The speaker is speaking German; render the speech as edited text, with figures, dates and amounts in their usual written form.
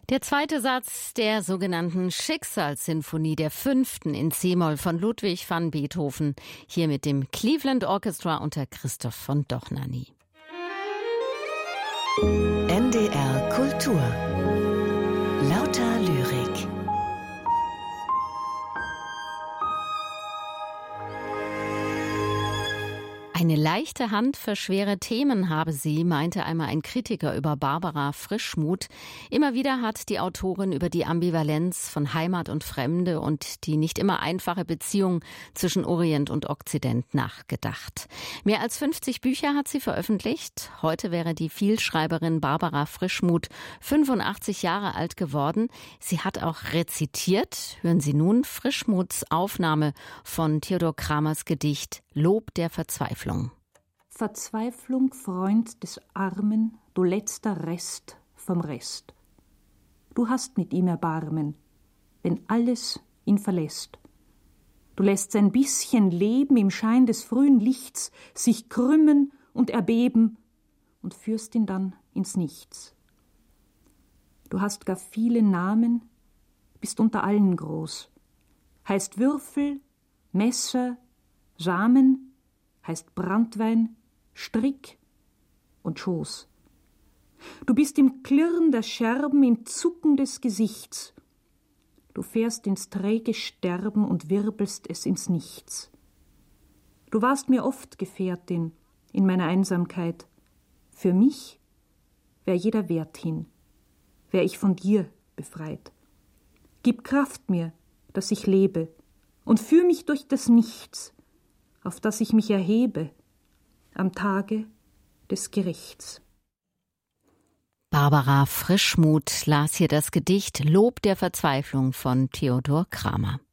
Der zweite Satz der sogenannten Schicksalssinfonie, der 5. in C-Moll von Ludwig van Beethoven, hier mit dem Cleveland Orchestra unter Christoph von Dohnanyi. NDR Kultur. Lauter Lyrik. Eine leichte Hand für schwere Themen habe sie, meinte einmal ein Kritiker über Barbara Frischmuth. Immer wieder hat die Autorin über die Ambivalenz von Heimat und Fremde und die nicht immer einfache Beziehung zwischen Orient und Okzident nachgedacht. Mehr als 50 Bücher hat sie veröffentlicht. Heute wäre die Vielschreiberin Barbara Frischmuth 85 Jahre alt geworden. Sie hat auch rezitiert. Hören Sie nun Frischmuths Aufnahme von Theodor Kramers Gedicht Lob der Verzweiflung. Verzweiflung, Freund des Armen, du letzter Rest vom Rest. Du hast mit ihm Erbarmen, wenn alles ihn verlässt. Du lässt sein bisschen Leben im Schein des frühen Lichts sich krümmen und erbeben und führst ihn dann ins Nichts. Du hast gar viele Namen, bist unter allen groß, heißt Würfel, Messer, Samen, heißt Branntwein, Strick und Schoß. Du bist im Klirren der Scherben, im Zucken des Gesichts. Du fährst ins träge Sterben und wirbelst es ins Nichts. Du warst mir oft Gefährtin in meiner Einsamkeit. Für mich wär jeder Wert hin, wär ich von dir befreit. Gib Kraft mir, dass ich lebe, und führ mich durch das Nichts, auf das ich mich erhebe, am Tage des Gerichts. Barbara Frischmuth las hier das Gedicht Lob der Verzweiflung von Theodor Kramer.